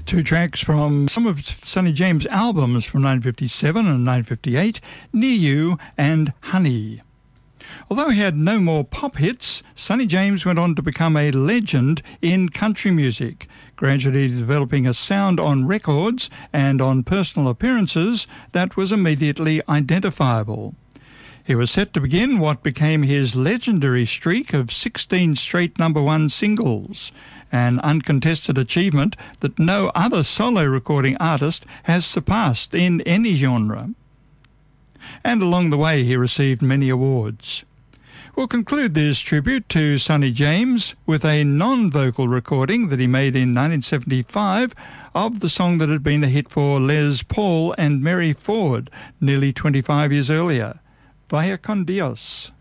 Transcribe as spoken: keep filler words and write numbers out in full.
Two tracks from some of Sonny James' albums from nineteen fifty-seven and nineteen fifty-eight, Near You and Honey. Although he had no more pop hits, Sonny James went on to become a legend in country music, gradually developing a sound on records and on personal appearances that was immediately identifiable. He was set to begin what became his legendary streak of sixteen straight number one singles, an uncontested achievement that no other solo recording artist has surpassed in any genre. And along the way he received many awards. We'll conclude this tribute to Sonny James with a non-vocal recording that he made in nineteen seventy-five of the song that had been a hit for Les Paul and Mary Ford nearly twenty-five years earlier, Vaya con Dios.